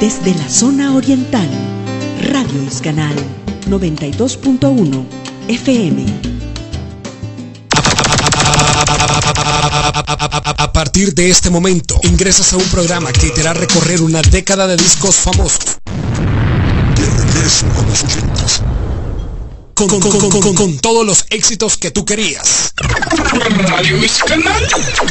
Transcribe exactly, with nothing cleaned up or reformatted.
Desde la zona oriental, Radio Iscanal noventa y dos punto uno F M. A partir de este momento, ingresas a un programa que te hará recorrer una década de discos famosos. De regreso a los ochentas. Con, con, con, con, con, con todos los éxitos que tú querías. Radio Iscanal.